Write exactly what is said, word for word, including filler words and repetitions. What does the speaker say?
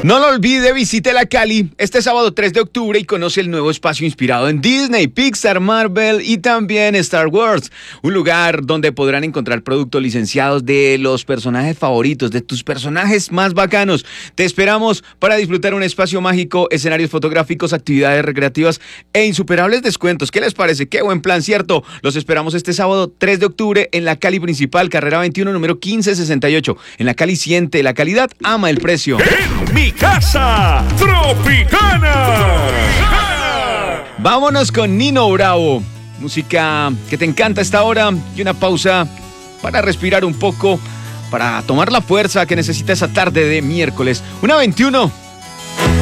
No lo olvide, visite la Cali este sábado tres de octubre y conoce el nuevo espacio inspirado en Disney, Pixar, Marvel y también Star Wars. Un lugar donde podrán encontrar productos licenciados de los personajes favoritos, de tus personajes más bacanos. Te esperamos para disfrutar un espacio mágico, escenarios fotográficos, actividades recreativas e insuperables descuentos. ¿Qué les parece? Qué buen plan, ¿cierto? Los esperamos este sábado tres de octubre en la Cali principal, carrera veintiuno, número quince sesenta y ocho. En la Cali siente la calidad, ama el precio. En mi casa Tropicana. Vámonos con Nino Bravo, música que te encanta a esta hora y una pausa para respirar un poco, para tomar la fuerza que necesita esa tarde de miércoles. Una veintiuno.